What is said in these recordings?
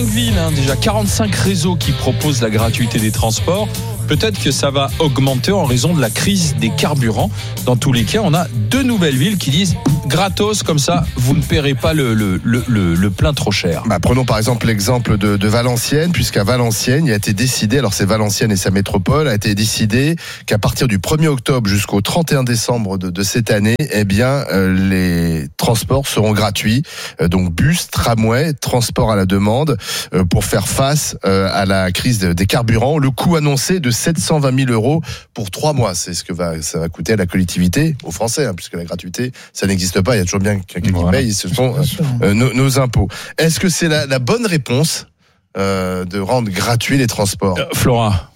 45 villes, déjà 45 réseaux qui proposent la gratuité des transports. Peut-être que ça va augmenter en raison de la crise des carburants. Dans tous les cas, on a 2 nouvelles villes qui disent gratos, comme ça, vous ne paierez pas le plein trop cher. Prenons par exemple l'exemple de Valenciennes, puisqu'à Valenciennes, il a été décidé, alors c'est Valenciennes et sa métropole, a été décidé qu'à partir du 1er octobre jusqu'au 31 décembre de cette année, les transports seront gratuits. Donc bus, tramway, transport à la demande, pour faire face à la crise des carburants. Le coût annoncé de 720 000 € pour 3 mois. C'est ce que ça va coûter à la collectivité, aux Français, puisque la gratuité, ça n'existe pas. Il y a toujours bien quelqu'un qui paye, ce sont nos impôts. Est-ce que c'est la bonne réponse de rendre gratuits les transports? Flora?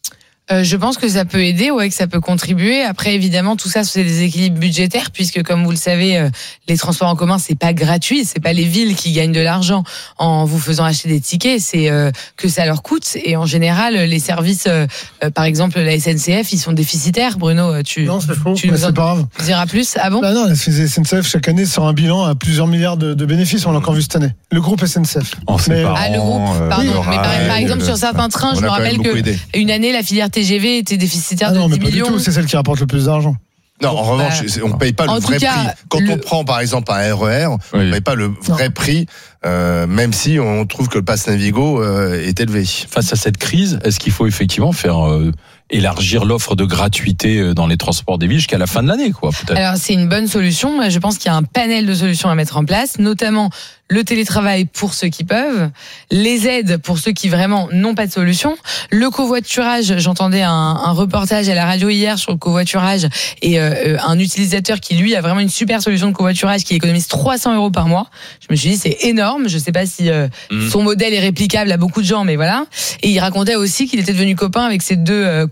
Je pense que ça peut aider, que ça peut contribuer. Après, évidemment, tout ça, c'est des équilibres budgétaires, puisque, comme vous le savez, les transports en commun, c'est pas gratuit. C'est pas les villes qui gagnent de l'argent en vous faisant acheter des tickets. C'est que ça leur coûte. Et en général, les services, par exemple, la SNCF, ils sont déficitaires. Bruno, non, c'est faux. Tu nous en diras plus. Ah bon? Non, la SNCF chaque année sort un bilan à plusieurs milliards de bénéfices. On l'a encore vu cette année. Le groupe SNCF. Le groupe. Pardon. Mais par exemple, sur certains trains, je me rappelle qu'une année, la filière TGV était déficitaire de 10 millions. Pas du tout, c'est celle qui rapporte le plus d'argent. Non, en revanche, on ne paye pas le vrai prix. Quand on prend par exemple un RER, on ne paye pas le vrai prix, même si on trouve que le pass Navigo est élevé. Face à cette crise, est-ce qu'il faut effectivement faire élargir l'offre de gratuité dans les transports des villes jusqu'à la fin de l'année, peut-être? Alors, c'est une bonne solution. Je pense qu'il y a un panel de solutions à mettre en place, notamment le télétravail pour ceux qui peuvent, les aides pour ceux qui vraiment n'ont pas de solution, le covoiturage. J'entendais un reportage à la radio hier sur le covoiturage et un utilisateur qui, lui, a vraiment une super solution de covoiturage qui économise 300 € par mois. Je me suis dit, c'est énorme. Je sais pas si son modèle est réplicable à beaucoup de gens, mais voilà. Et il racontait aussi qu'il était devenu copain avec ses 2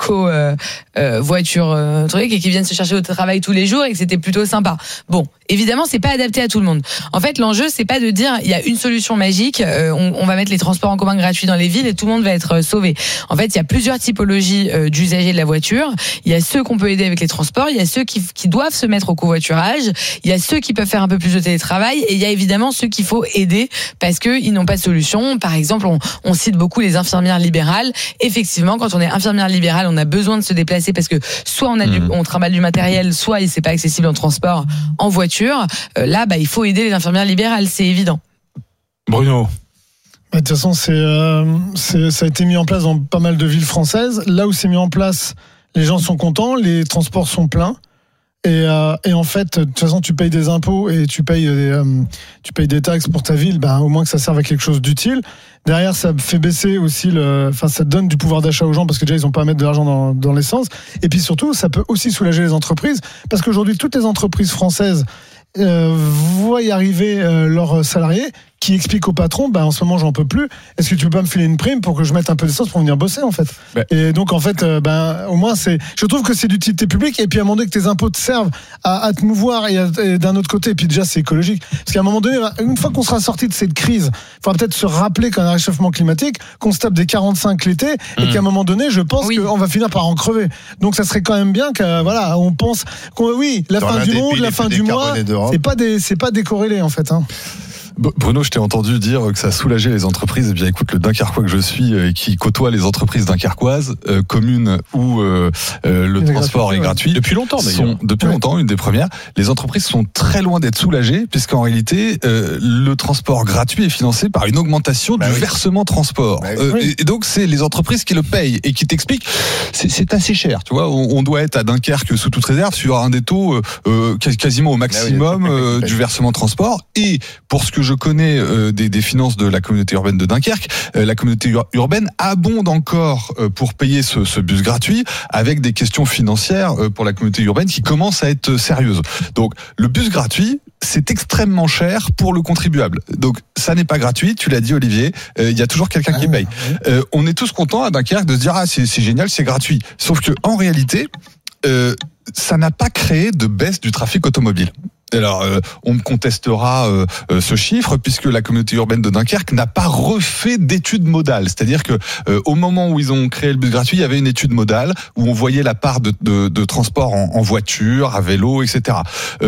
voitures trucs et qui viennent se chercher au travail tous les jours et que c'était plutôt sympa. Bon, évidemment, c'est pas adapté à tout le monde. En fait, l'enjeu, c'est pas de dire il y a une solution magique, on va mettre les transports en commun gratuits dans les villes et tout le monde va être sauvé. En fait, il y a plusieurs typologies d'usagers de la voiture. Il y a ceux qu'on peut aider avec les transports, il y a ceux qui doivent se mettre au covoiturage, il y a ceux qui peuvent faire un peu plus de télétravail et il y a évidemment ceux qu'il faut aider parce que ils n'ont pas de solution. Par exemple, on cite beaucoup les infirmières libérales. Effectivement, quand on est infirmière libérale, on a besoin de se déplacer parce que soit on trimballe du matériel, soit c'est pas accessible en transport, en voiture. Là, il faut aider les infirmières libérales, c'est évident. Bruno? De toute façon, ça a été mis en place dans pas mal de villes françaises. Là où c'est mis en place, les gens sont contents, les transports sont pleins. Et en fait, de toute façon, tu payes des impôts et tu payes des taxes pour ta ville. Au moins que ça serve à quelque chose d'utile. Derrière, ça fait baisser aussi ça donne du pouvoir d'achat aux gens parce que déjà ils n'ont pas à mettre de l'argent dans l'essence. Et puis surtout, ça peut aussi soulager les entreprises parce qu'aujourd'hui, toutes les entreprises françaises voient y arriver leurs salariés qui expliquent au patron, en ce moment j'en peux plus, est-ce que tu peux pas me filer une prime pour que je mette un peu d'essence pour venir bosser en fait. Et donc en fait au moins je trouve que c'est d'utilité publique et puis à un moment donné que tes impôts te servent à te mouvoir et d'un autre côté, et puis déjà c'est écologique parce qu'à un moment donné, une fois qu'on sera sorti de cette crise, il faudra peut-être se rappeler qu'un réchauffement climatique, qu'on se tape des 45 l'été et qu'à un moment donné je pense qu'on va finir par en crever. Donc ça serait quand même bien que on pense la fin du monde, la fin du mois, c'est pas décorrélé en fait. Bruno, je t'ai entendu dire que ça soulageait les entreprises. Eh bien, écoute, le Dunkerquois que je suis, qui côtoie les entreprises dunkerquoises, communes où le transport est gratuit. Depuis longtemps, d'ailleurs. Depuis longtemps, une des premières. Les entreprises sont très loin d'être soulagées, puisqu'en réalité, le transport gratuit est financé par une augmentation du versement transport. Et donc, c'est les entreprises qui le payent et qui t'expliquent, c'est assez cher. Tu vois, on doit être à Dunkerque sous toute réserve sur un des taux quasiment au maximum du versement transport. Et pour ce que je connais des finances de la communauté urbaine de Dunkerque, la communauté urbaine abonde encore pour payer ce bus gratuit avec des questions financières pour la communauté urbaine qui commencent à être sérieuses. Donc le bus gratuit, c'est extrêmement cher pour le contribuable. Donc ça n'est pas gratuit, tu l'as dit Olivier, il y a toujours quelqu'un qui paye. On est tous contents à Dunkerque de se dire c'est génial, c'est gratuit. Sauf que en réalité, ça n'a pas créé de baisse du trafic automobile. Alors, on me contestera ce chiffre puisque la communauté urbaine de Dunkerque n'a pas refait d'études modales. C'est-à-dire que au moment où ils ont créé le bus gratuit, il y avait une étude modale où on voyait la part de transport en voiture, à vélo, etc.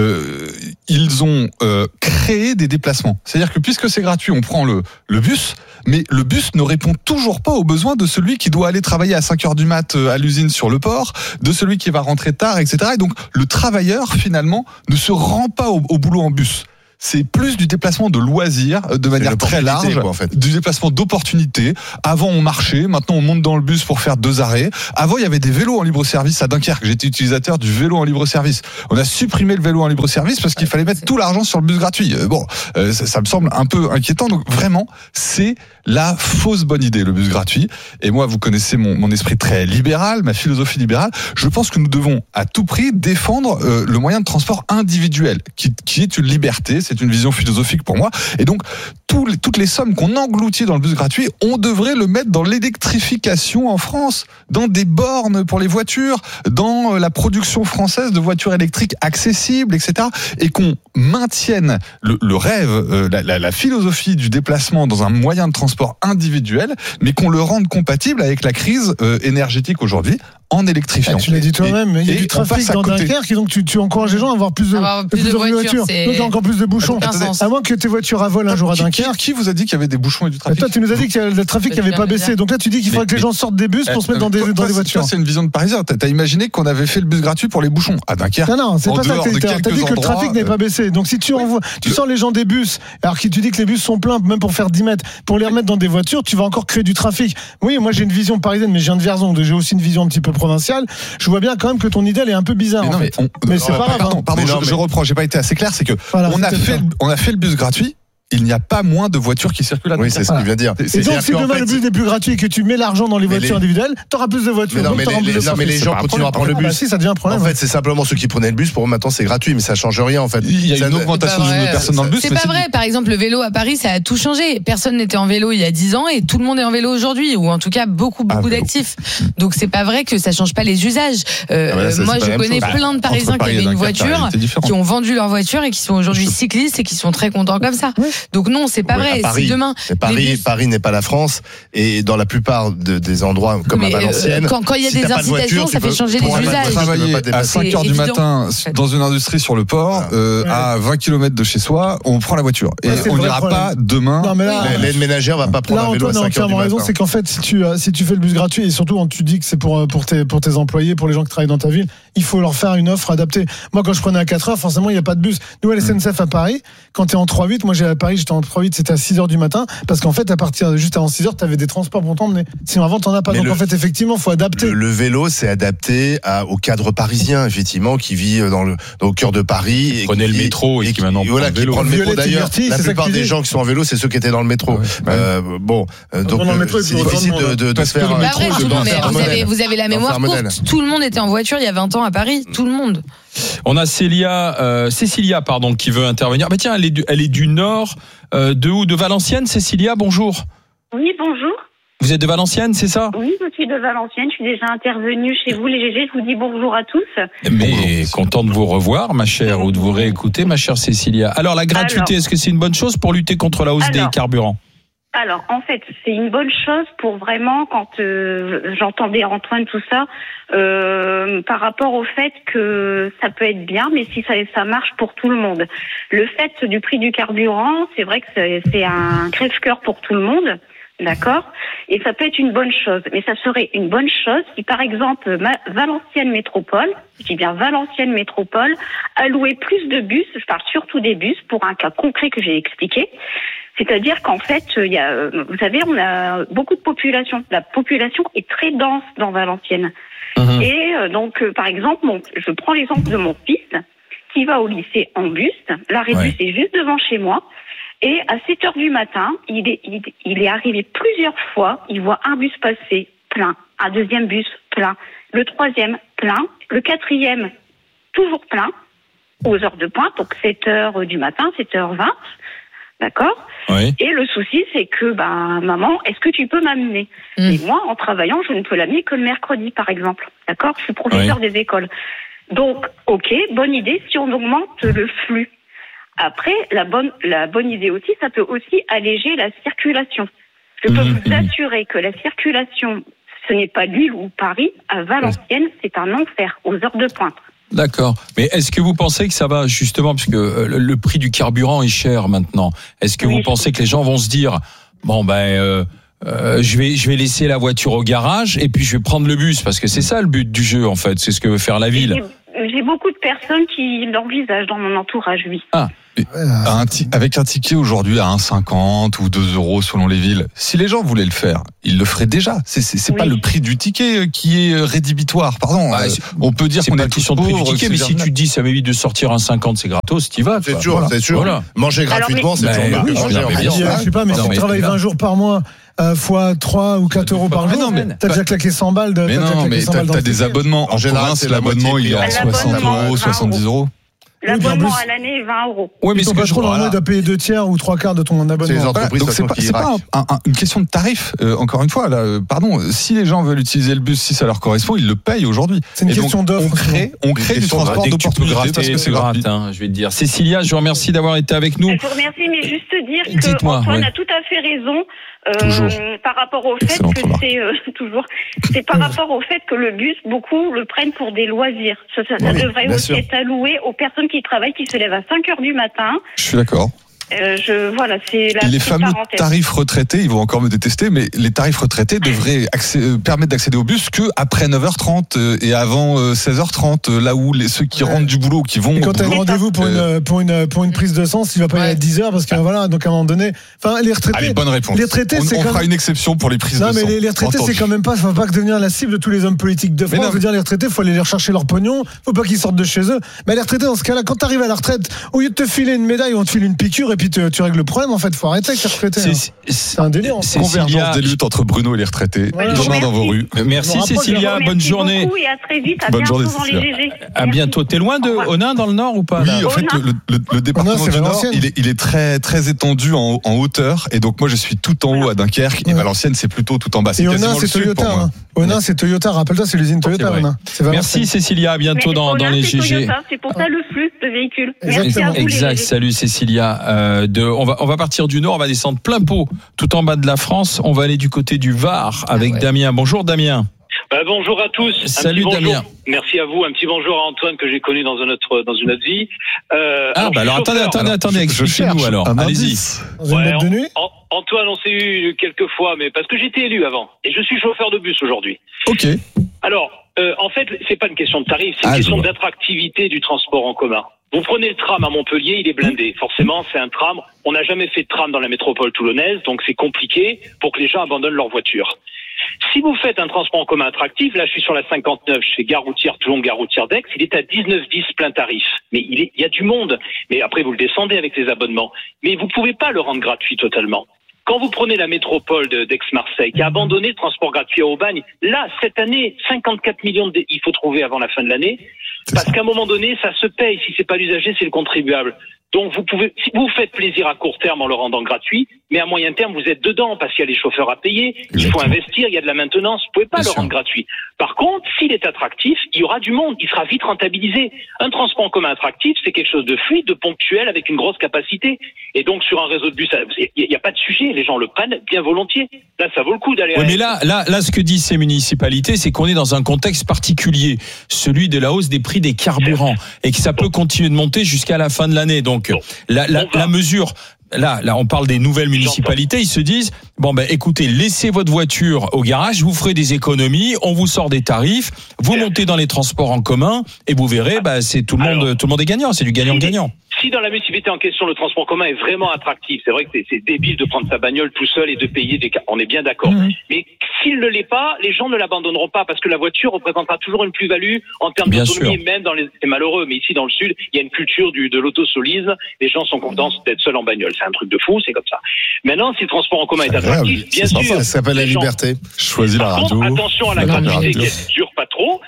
Ils ont créé des déplacements. C'est-à-dire que puisque c'est gratuit, on prend le bus, mais le bus ne répond toujours pas aux besoins de celui qui doit aller travailler à 5h du mat à l'usine sur le port, de celui qui va rentrer tard, etc. Et donc, le travailleur, finalement, ne se rend pas au boulot en bus. C'est plus du déplacement de loisirs, de manière très large, quoi, en fait. du déplacement d'opportunités. Avant, on marchait, maintenant, on monte dans le bus pour faire 2 arrêts. Avant, il y avait des vélos en libre-service à Dunkerque. J'étais utilisateur du vélo en libre-service. On a supprimé le vélo en libre-service parce qu'il fallait mettre tout l'argent sur le bus gratuit. Ça me semble un peu inquiétant. Donc, vraiment, c'est la fausse bonne idée, le bus gratuit. Et moi, vous connaissez mon esprit très libéral, ma philosophie libérale. Je pense que nous devons, à tout prix, défendre le moyen de transport individuel, qui est une liberté. C'est une vision philosophique pour moi. Et donc, toutes les sommes qu'on engloutit dans le bus gratuit, on devrait le mettre dans l'électrification en France, dans des bornes pour les voitures, dans la production française de voitures électriques accessibles, etc. Et qu'on maintienne le rêve, la philosophie du déplacement dans un moyen de transport individuel, mais qu'on le rende compatible avec la crise énergétique aujourd'hui, en électrifiant. Tu l'as dit toi-même, il y a du trafic dans Dunkerque et donc tu encourages les gens à avoir plus de voitures. Donc il y a encore plus de bouchons. À moins que tes voitures à vol un jour à Dunkerque. Qui vous a dit qu'il y avait des bouchons et du trafic? Toi, tu nous as dit que le trafic n'avait pas baissé. Donc là, tu dis qu'il faudrait que les gens sortent des bus pour se mettre dans des voitures. C'est une vision de Parisien. T'as imaginé qu'on avait fait le bus gratuit pour les bouchons à Dunkerque? Non, c'est pas ça que t'as dit. T'as dit que le trafic n'avait pas baissé. Donc si tu sors les gens des bus, alors que tu dis que les bus sont pleins, même pour faire 10 mètres, pour les remettre dans des voitures, tu vas encore créer du trafic. Oui, moi j'ai une vision parisienne, mais je viens de Vierzon, donc j'ai aussi une vision un petit peu provinciale. Je vois bien quand même que ton idée elle est un peu bizarre. Mais c'est pas grave. Pardon, je reprends, j'ai pas été assez clair, c'est que on a fait le bus gratuit. Il n'y a pas moins de voitures qui circulent à Dunkerque. Oui, c'est ce qu'il vient de dire. Et donc, si demain le bus n'est plus gratuit et que tu mets l'argent dans les voitures individuelles, t'auras plus de voitures. Mais les gens continuent à prendre le bus. Si, ça devient un problème. En fait, c'est simplement ceux qui prenaient le bus. Pour eux, maintenant, c'est gratuit, mais ça change rien, en fait. Il y a une augmentation du nombre de personnes dans le bus. C'est pas vrai. Par exemple, le vélo à Paris, ça a tout changé. Personne n'était en vélo il y a 10 ans et tout le monde est en vélo aujourd'hui, ou en tout cas beaucoup d'actifs. Donc, c'est pas vrai que ça change pas les usages. Moi, je connais plein de Parisiens qui avaient une voiture, qui ont vendu leur voiture et qui sont aujourd'hui cyclistes et qui sont très contents comme ça. Donc, non, c'est pas vrai. Paris, si demain, Paris n'est pas la France, et dans la plupart des endroits comme à Valenciennes, quand il y a des incitations, ça fait changer les usages. Travailler à 5h du matin dans une industrie sur le port, à 20 km de chez soi, on prend la voiture. Et on n'ira pas demain. L'aide ménagère va pas prendre un vélo à 5h du matin. C'est qu'en fait, si tu fais le bus gratuit, et surtout quand tu dis que c'est pour tes employés, pour les gens qui travaillent dans ta ville, il faut leur faire une offre adaptée. Moi, quand je prenais à 4h, forcément, il n'y a pas de bus. Nous, à la SNCF à Paris, quand tu es en 3-8, moi, à Paris, j'étais en 3-8, c'était à 6h du matin, parce qu'en fait, à partir juste avant 6h, tu avais des transports pour t'emmener. Sinon, avant, t'en as pas. Donc, en fait, effectivement, il faut adapter. Le vélo, c'est adapté au cadre parisien, effectivement, qui vit au cœur de Paris. Prenez le métro et qui maintenant prend le vélo. Prend le métro d'ailleurs. La plupart des gens qui sont en vélo, c'est ceux qui étaient dans le métro. Donc, c'est difficile de se faire. Vous avez la mémoire courte. Tout le monde était en voiture il y a 20 ans à Paris. Tout le monde. On a Cécilia, qui veut intervenir. Mais tiens, elle est du nord, de Valenciennes. Cécilia, bonjour. Oui, bonjour. Vous êtes de Valenciennes, c'est ça? Oui, je suis de Valenciennes. Je suis déjà intervenue chez vous, les GG. Je vous dis bonjour à tous. Mais content de vous revoir, ma chère, ou de vous réécouter, ma chère Cécilia. Alors, la gratuité, est-ce que c'est une bonne chose pour lutter contre la hausse des carburants? Alors, en fait, c'est une bonne chose pour vraiment, quand j'entendais Antoine, tout ça, par rapport au fait que ça peut être bien, mais si ça marche pour tout le monde. Le fait du prix du carburant, c'est vrai que c'est un crève-cœur pour tout le monde. D'accord? Et ça peut être une bonne chose. Mais ça serait une bonne chose si, par exemple, Valenciennes Métropole, je dis bien Valenciennes Métropole, allouait plus de bus, je parle surtout des bus, pour un cas concret que j'ai expliqué. C'est-à-dire qu'en fait, vous savez, on a beaucoup de population. La population est très dense dans Valenciennes. Mmh. Et donc, par exemple, je prends l'exemple de mon fils, qui va au lycée en bus. L'arrêt de bus est juste devant chez moi. Et à 7h du matin, il est arrivé plusieurs fois, il voit un bus passer plein, un deuxième bus plein, le troisième plein, le quatrième toujours plein, aux heures de pointe, donc 7h du matin, 7h20, d'accord? Oui. Et le souci, c'est que, maman, est-ce que tu peux m'amener? Et moi, en travaillant, je ne peux l'amener que le mercredi, par exemple, d'accord? Je suis professeur des écoles. Donc, ok, bonne idée si on augmente le flux. Après, la bonne idée aussi, ça peut aussi alléger la circulation. Je peux vous assurer que la circulation, ce n'est pas Lille ou Paris, à Valenciennes, c'est un enfer aux heures de pointe. D'accord. Mais est-ce que vous pensez que ça va justement, parce que le prix du carburant est cher maintenant, est-ce que vous pensez que les gens vont se dire, bon je vais laisser la voiture au garage et puis je vais prendre le bus, parce que c'est ça le but du jeu en fait, c'est ce que veut faire la ville. J'ai beaucoup de personnes qui l'envisagent dans mon entourage, oui. Avec un ticket aujourd'hui à 1,50 ou 2 euros selon les villes, si les gens voulaient le faire, ils le feraient déjà. C'est pas le prix du ticket qui est rédhibitoire. Pardon. On peut dire qu'on est tous pauvres. Du ticket, mais si tu te dis ça m'évite de sortir 1,50, c'est gratos, t'y vas. C'est sûr, c'est sûr. Voilà. Manger gratuitement, c'est toujours mieux que manger en bien. Je sais pas, mais si tu travailles 20 jours par mois. Fois 3 ou 4 euros par jour, t'as déjà claqué 100 balles. Mais non, mais t'as des abonnements. En province, l'abonnement, il est à 60 euros, 70 euros. L'abonnement à l'année est 20 euros. Oui, mais ton patron normalement doit payer 2 tiers ou 3 quarts de ton abonnement. C'est les entreprises, donc c'est pas une question de tarif. Encore une fois, là, pardon, si les gens veulent utiliser le bus, si ça leur correspond, ils le payent aujourd'hui. C'est une question d'offre. On crée du transport d'opportunité parce que c'est gratuit. Je vais te dire. Cécilia, je vous remercie d'avoir été avec nous. Je vous remercie, mais juste dire que Antoine a tout à fait raison. Par rapport au fait que c'est par rapport au fait que le bus, beaucoup le prennent pour des loisirs. Ça devrait aussi être alloué aux personnes qui travaillent, qui se lèvent à 5h du matin. Je suis d'accord. C'est la les fameux tarifs retraités, ils vont encore me détester, mais les tarifs retraités devraient permettre d'accéder au bus que après 9h30 et avant 16h30, là où ceux qui rentrent du boulot, qui vont. Et quand tu as rendez-vous pour une prise de sang, il va pas y aller à 10h parce que voilà, donc à un moment donné, enfin les retraités. Allez, bonne réponse. Les retraités, on fera une exception pour les prises de sang. Non, mais les retraités, c'est quand même pas, ça va pas devenir la cible de tous les hommes politiques de France. Je veux dire, les retraités, faut aller les rechercher leur pognon, faut pas qu'ils sortent de chez eux. Mais les retraités, dans ce cas-là, quand tu arrives à la retraite, au lieu de te filer une médaille, on te file une piqûre et puis tu règles le problème. En fait, faut arrêter avec les retraités. C'est un délire. Convergence des luttes entre Bruno et les retraités. Demain dans vos rues. Merci Cécilia, bonne journée. Et à très vite. Bonne journée, dans les GG. À bientôt. T'es loin de Onin dans le Nord ou pas? Oui, en fait, le département du Nord, il est très très étendu en hauteur, et donc moi je suis tout en haut à Dunkerque, et Valenciennes c'est plutôt tout en bas. Et Onin c'est Toyota. Onin c'est Toyota. Rappelle-toi, c'est l'usine Toyota. Merci Cécilia, à bientôt dans les GG. C'est pour ça le flux de véhicules. Merci à vous. Exact. Salut Cécilia. On va partir du Nord, on va descendre plein pot tout en bas de la France. On va aller du côté du Var avec Damien. Bonjour Damien. Bonjour à tous. Salut Damien. Merci à vous. Un petit bonjour à Antoine que j'ai connu dans une autre vie. Alors attendez, expliquez-nous alors. Allez-y. Antoine, on s'est eu quelques fois, mais parce que j'étais élu avant et je suis chauffeur de bus aujourd'hui. Ok. Alors, en fait, c'est pas une question de tarif, c'est une question d'attractivité du transport en commun. Vous prenez le tram à Montpellier, il est blindé. Forcément, c'est un tram. On n'a jamais fait de tram dans la métropole toulonnaise, donc c'est compliqué pour que les gens abandonnent leur voiture. Si vous faites un transport en commun attractif, là je suis sur la 59 chez Gare Routière Toulon, Gare Routière d'Aix, il est à 19,10 plein tarif. Mais il y a du monde. Mais après vous le descendez avec les abonnements. Mais vous pouvez pas le rendre gratuit totalement. Quand vous prenez la métropole d'Aix-Marseille, qui a abandonné le transport gratuit à Aubagne, là, cette année, 54 millions il faut trouver avant la fin de l'année, parce qu'à un moment donné, ça se paye. Si c'est pas l'usager, c'est le contribuable. Donc si vous faites plaisir à court terme en le rendant gratuit, mais à moyen terme, vous êtes dedans, parce qu'il y a les chauffeurs à payer, il faut investir, il y a de la maintenance, vous pouvez pas le rendre gratuit. Par contre, s'il est attractif, il y aura du monde, il sera vite rentabilisé. Un transport en commun attractif, c'est quelque chose de fluide, de ponctuel, avec une grosse capacité. Et donc, sur un réseau de bus, il n'y a pas de sujet, les gens le prennent bien volontiers. Là, ça vaut le coup d'aller mais là, ce que disent ces municipalités, c'est qu'on est dans un contexte particulier, celui de la hausse des prix des carburants, et que ça peut continuer de monter jusqu'à la fin de l'année. Donc, la mesure, là, on parle des nouvelles municipalités, ils se disent, écoutez, laissez votre voiture au garage, vous ferez des économies, on vous sort des tarifs, vous montez dans les transports en commun, et vous verrez, c'est tout le monde est gagnant, c'est du gagnant-gagnant. Si dans la municipalité en question, le transport en commun est vraiment attractif, c'est vrai que c'est débile de prendre sa bagnole tout seul et de payer on est bien d'accord. Mais s'il ne l'est pas, les gens ne l'abandonneront pas parce que la voiture représentera toujours une plus-value en termes d'autonomie, même c'est malheureux, mais ici dans le sud, il y a une culture de l'autosolisme, les gens sont contents d'être seuls en bagnole, c'est un truc de fou, c'est comme ça. Maintenant, si le transport en commun est attractif, bien sûr. Ça s'appelle la liberté. Choisis la radio. Attention à la gratuité qui dure pas trop, parce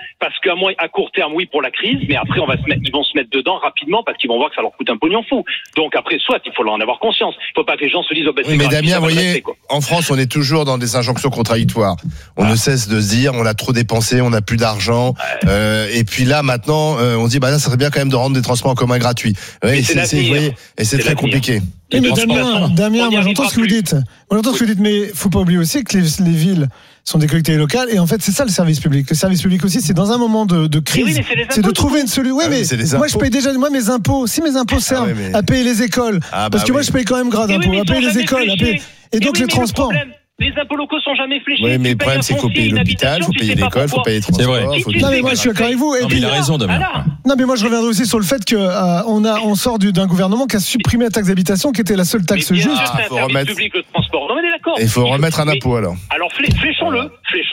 qu'à court terme, oui, pour la crise, mais après, ils vont se mettre dedans rapidement parce qu'ils vont voir que ça leur coûte un pognon fou. Donc après, soit il faut en avoir conscience. Il faut pas que les gens se disent, c'est mais gratuit, Damien, vous voyez, en France, on est toujours dans des injonctions contradictoires. On ne cesse de se dire, on a trop dépensé, on n'a plus d'argent, et puis là, maintenant, on dit, ça serait bien quand même de rendre des transports en commun gratuits. Ouais, et c'est très compliqué. Mais Damien, moi j'entends ce que vous dites. Mais faut pas oublier aussi que les villes sont des collectivités locales et en fait c'est ça le service public. Le service public aussi, c'est dans un moment de crise, c'est de trouver une solution. Oui, mais moi je paye déjà mes impôts. Si mes impôts servent à payer les écoles, parce que moi je paye quand même grave d'impôts, à payer les écoles, et donc les transports. Les impôts locaux sont jamais fléchés. Oui, mais le problème, c'est qu'il faut payer l'hôpital, il faut payer l'école, il faut payer les transports. C'est vrai. Non, mais moi, je suis d'accord avec vous. Non, mais il a raison, Damien. Non, mais moi, je reviendrai aussi sur le fait qu'on sort d'un gouvernement qui a supprimé la taxe d'habitation, qui était la seule taxe juste. Il faut remettre public le transport. Non, mais d'accord. Il faut remettre un impôt, alors. Alors, fléchons-le.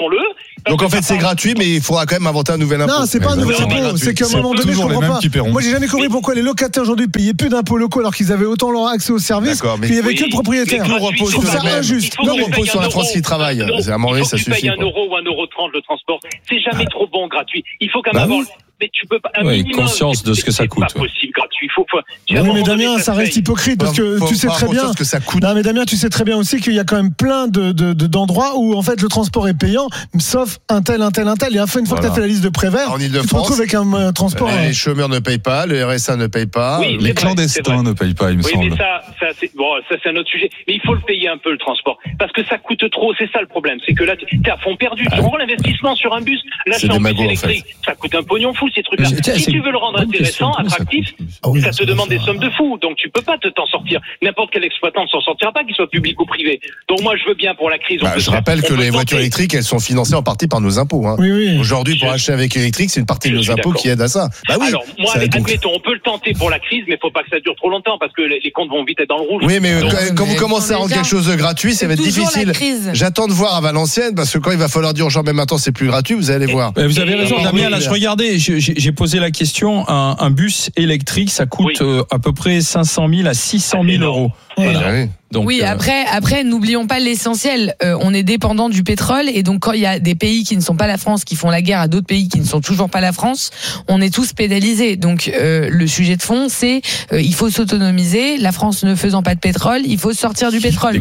Donc, en fait, c'est gratuit, mais il faudra quand même inventer un nouvel impôt. Non, c'est pas un nouvel impôt. C'est qu'à un moment donné, je comprends pas. Moi, j'ai jamais compris pourquoi les locataires aujourd'hui payaient plus d'impôts locaux alors qu'ils avaient autant leur accès aux services qu'il y avait que le propriétaire. Je trouve ça injuste. Tout repose sur la France qui travaille. À un moment donné, ça suffit. Tu payes 1 euro ou 1,30 € le transport. C'est jamais trop bon gratuit. Il faut quand même avoir. Mais tu peux pas. Conscience de ce que ça coûte. C'est pas possible gratuit. Oui, mais Damien, ça reste hypocrite parce que tu sais très bien que ça coûte. Non, mais Damien, tu sais très bien aussi qu'il y a quand même plein d'endroits où en fait le transport est payant, sauf un tel. Et une fois que tu as fait la liste de Prévert, tu te retrouves avec un transport. Les chômeurs ne payent pas, le RSA ne paye pas, les clandestins ne payent pas, il me semble. Oui, mais ça c'est un autre sujet. Mais il faut le payer un peu le transport parce que ça coûte trop. C'est ça le problème, c'est que là t'es à fond perdu. Tu vois l'investissement sur un bus, l'achat en bus électrique, ça coûte un pognon fou ces trucs-là. Si tu veux le rendre intéressant, attractif, ça te demande des sommes de fou. Donc tu peux pas t'en sortir. N'importe quel exploitant ne s'en sortira pas, qu'il soit public ou privé. Donc moi je veux bien pour la crise. Je rappelle que les voitures électriques, elles sont financées en partie par nos impôts. Oui. Aujourd'hui, pour acheter un véhicule électrique, c'est une partie de nos impôts qui aide à ça. Alors moi, admettons, on peut le tenter pour la crise, mais faut pas que ça dure trop longtemps parce que les comptes vont vite être dans le rouge. Oui, mais quand vous commencez à rendre quelque chose de gratuit, ça va être difficile. J'attends de voir à Valenciennes parce que quand il va falloir dire aux gens, même maintenant c'est plus gratuit, vous allez voir. Vous avez raison, Damien. Là, je regardais, j'ai posé la question. Un bus électrique, ça coûte à peu près 500 000 à 600 000 euros. Voilà. Donc, après, n'oublions pas l'essentiel. On est dépendant du pétrole et donc quand il y a des pays qui ne sont pas la France qui font la guerre à d'autres pays qui ne sont toujours pas la France, on est tous pénalisés. Donc le sujet de fond, c'est il faut s'autonomiser. La France ne faisant pas de pétrole, il faut sortir du pétrole.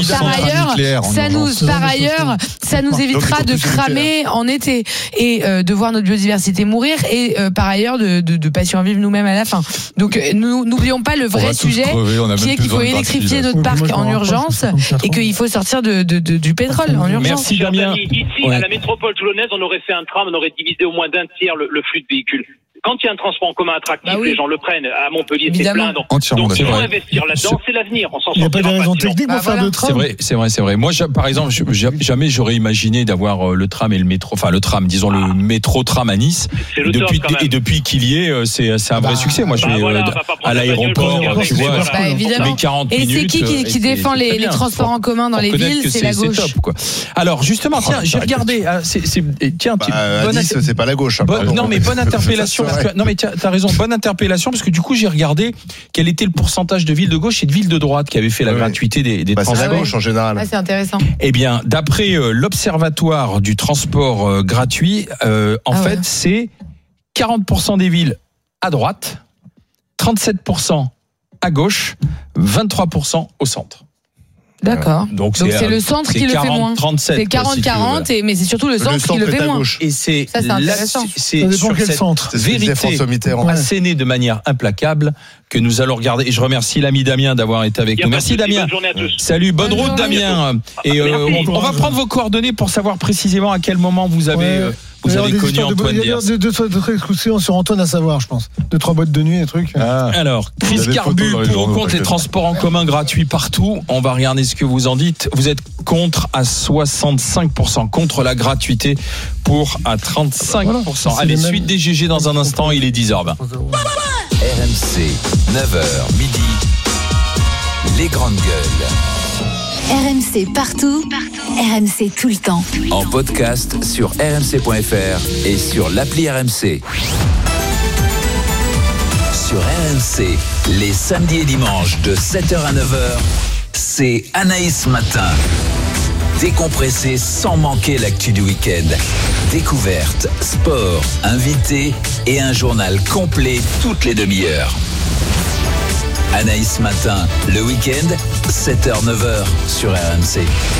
Par ailleurs, ça nous évitera de cramer en été et de voir notre biodiversité mourir et par ailleurs de pas survivre nous-mêmes à la fin. Donc n'oublions pas le vrai sujet qui est qu'il faut électrifier notre parc en urgence et qu'il faut sortir du pétrole en urgence. Merci Damien. Ici, à la métropole toulonnaise, on aurait fait un tram, on aurait divisé au moins d'un tiers le flux de véhicules. Quand il y a un transport en commun attractif, les gens le prennent. À Montpellier, c'est plein. Donc il faut investir là-dedans, c'est l'avenir. On s'en sortira. Il n'y a pas de raison technique pour faire de tram. C'est vrai. Moi, par exemple, jamais j'aurais imaginé d'avoir le tram et le métro, enfin le tram, disons le métro-tram à Nice. Et depuis qu'il y est, c'est un vrai succès. Moi, je vais à l'aéroport, tu vois, évidemment. 40 et minutes. C'est qui défend les transports en commun dans les villes? C'est la gauche. C'est top, quoi. Alors justement, tiens, j'ai regardé. Nice, c'est pas la gauche. Non, mais bonne interpellation. Non mais t'as raison, bonne interpellation parce que du coup j'ai regardé quel était le pourcentage de villes de gauche et de villes de droite qui avaient fait la gratuité des transports. C'est la gauche en général. C'est intéressant. Eh bien, d'après l'Observatoire du transport gratuit, fait c'est 40% des villes à droite, 37% à gauche, 23% au centre. D'accord. Donc c'est le centre qui le fait moins. 37, c'est 40-40, mais c'est surtout le centre qui le fait moins. Et c'est intéressant. C'est sur cette vérité assénée de manière implacable que nous allons regarder. Et je remercie l'ami Damien d'avoir été avec nous. Merci Damien. Bonne journée à tous. Salut, bonne route Damien. Et on va prendre vos coordonnées pour savoir précisément à quel moment vous avez connu Antoine Diers. Il y a deux excursions sur Antoine à savoir, je pense. 2-3 boîtes de nuit et trucs. Alors, Chris Carbu pour ou contre les transports en commun gratuits partout. On va regarder ce que vous en dites. Vous êtes contre à 65%, contre la gratuité pour à 35%. Allez, suite des GG dans un instant, il est 10h20. RMC, 9h midi, les grandes gueules. RMC partout, RMC tout le temps. En podcast sur rmc.fr et sur l'appli RMC. Sur RMC, les samedis et dimanches de 7h à 9h, c'est Anaïs Matin. décompresser sans manquer l'actu du week-end. Découverte, sport, invités et un journal complet toutes les demi-heures. Anaïs Matin, le week-end, 7h-9h sur RMC.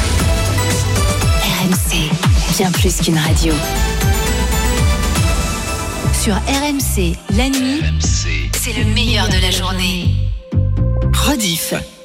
RMC, bien plus qu'une radio. Sur RMC, la nuit, c'est le meilleur de la journée. Rediff.